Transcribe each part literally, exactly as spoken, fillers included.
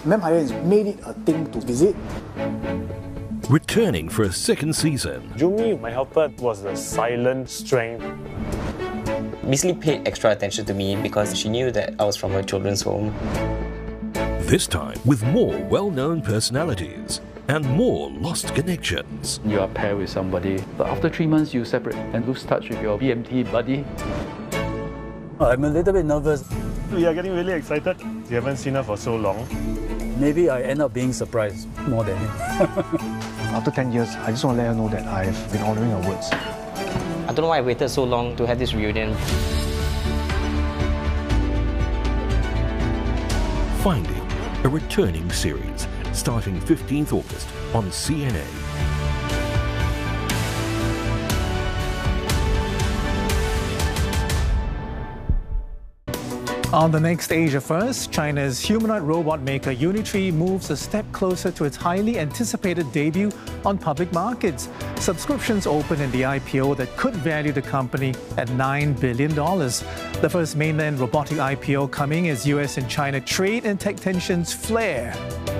Ma'am Hyatt has made it a thing to visit. Returning for a second season. Jumi, my helper, was the silent strength. Miss Lee paid extra attention to me because she knew that I was from a children's home. This time with more well-known personalities and more lost connections. You are paired with somebody, but after three months you separate and lose touch with your B M T buddy. I'm a little bit nervous. We are getting really excited. We haven't seen her for so long. Maybe I end up being surprised more than him. After ten years, I just want to let her know that I've been honouring her words. I don't know why I waited so long to have this reunion. Finding, a returning series, starting fifteenth August on C N A. On the next Asia First, China's humanoid robot maker Unitree moves a step closer to its highly anticipated debut on public markets. Subscriptions open in the I P O that could value the company at nine billion dollars. The first mainland robotic I P O coming as U S and China trade and tech tensions flare.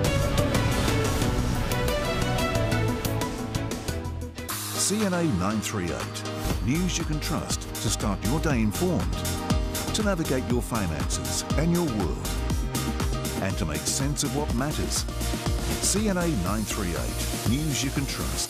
C N A nine thirty-eight. News you can trust to start your day informed, to navigate your finances and your world, and to make sense of what matters. C N A nine thirty-eight. News you can trust.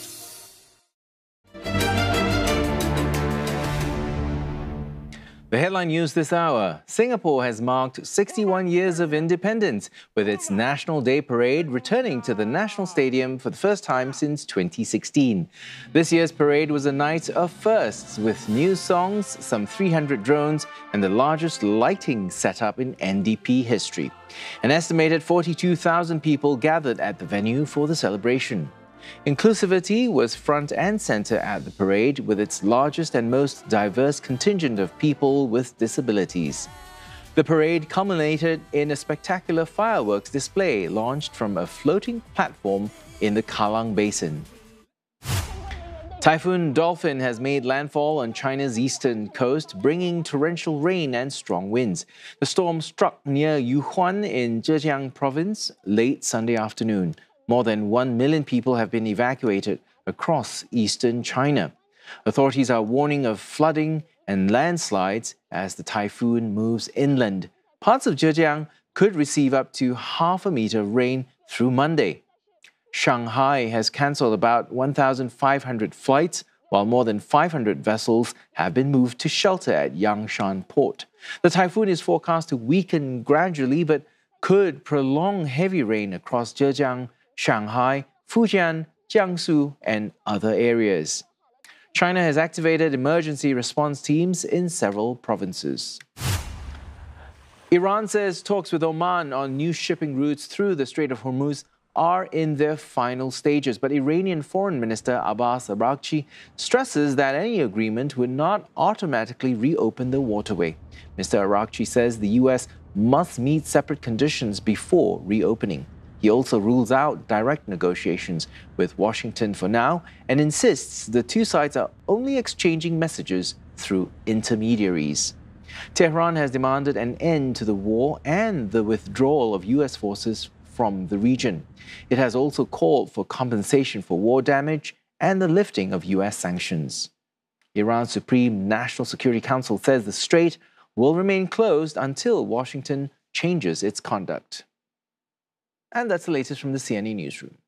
The headline news this hour. Singapore has marked sixty-one years of independence, with its National Day Parade returning to the National Stadium for the first time since twenty sixteen. This year's parade was a night of firsts, with new songs, some three hundred drones, and the largest lighting setup in N D P history. An estimated forty-two thousand people gathered at the venue for the celebration. Inclusivity was front and center at the parade, with its largest and most diverse contingent of people with disabilities. The parade culminated in a spectacular fireworks display launched from a floating platform in the Kallang Basin. Typhoon Dolphin has made landfall on China's eastern coast, bringing torrential rain and strong winds. The storm struck near Yuhuan in Zhejiang province late Sunday afternoon. More than one million people have been evacuated across eastern China. Authorities are warning of flooding and landslides as the typhoon moves inland. Parts of Zhejiang could receive up to half a meter of rain through Monday. Shanghai has cancelled about one thousand five hundred flights, while more than five hundred vessels have been moved to shelter at Yangshan port. The typhoon is forecast to weaken gradually, but could prolong heavy rain across Zhejiang, Shanghai, Fujian, Jiangsu, and other areas. China has activated emergency response teams in several provinces. Iran says talks with Oman on new shipping routes through the Strait of Hormuz are in their final stages, but Iranian Foreign Minister Abbas Araghchi stresses that any agreement would not automatically reopen the waterway. Mister Araghchi says the U S must meet separate conditions before reopening. He also rules out direct negotiations with Washington for now and insists the two sides are only exchanging messages through intermediaries. Tehran has demanded an end to the war and the withdrawal of U S forces from the region. It has also called for compensation for war damage and the lifting of U S sanctions. Iran's Supreme National Security Council says the strait will remain closed until Washington changes its conduct. And that's the latest from the C N A Newsroom.